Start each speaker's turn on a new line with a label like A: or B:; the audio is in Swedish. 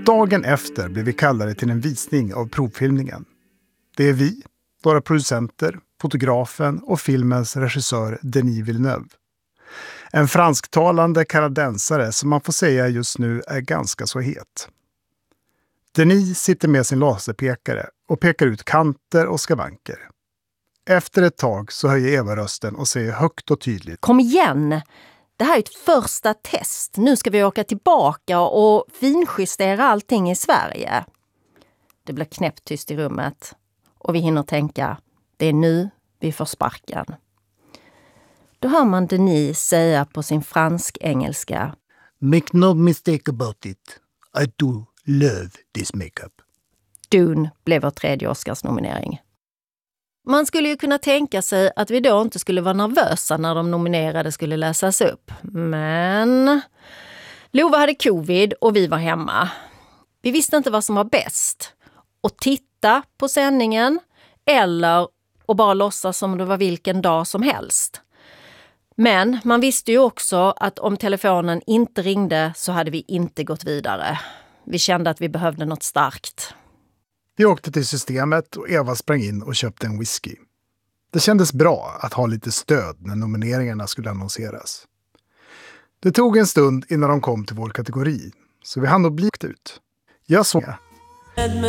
A: Dagen efter blev vi kallade till en visning av provfilmningen. Det är vi, våra producenter, fotografen och filmens regissör Denis Villeneuve. En fransktalande kanadensare som man får säga just nu är ganska så het. Denis sitter med sin laserpekare och pekar ut kanter och skavanker. Efter ett tag så höjer Eva rösten och säger högt och tydligt:
B: Kom igen! Det här är ett första test. Nu ska vi åka tillbaka och finjustera allting i Sverige. Det blir knäpptyst i rummet och vi hinner tänka, det är nu vi får sparken. Då hör man Denis säga på sin fransk-engelska:
A: Make no mistake about it. I do love this makeup.
B: Dune blev vår 3:e Oscarsnominering. Man skulle ju kunna tänka sig att vi då inte skulle vara nervösa när de nominerade skulle läsas upp. Men Lova hade covid och vi var hemma. Vi visste inte vad som var bäst. Att titta på sändningen eller att bara låtsas som det var vilken dag som helst. Men man visste ju också att om telefonen inte ringde så hade vi inte gått vidare. Vi kände att vi behövde något starkt.
A: Vi åkte till systemet och Eva sprang in och köpte en whisky. Det kändes bra att ha lite stöd när nomineringarna skulle annonseras. Det tog en stund innan de kom till vår kategori, så vi hann nog bli ut. Jag såg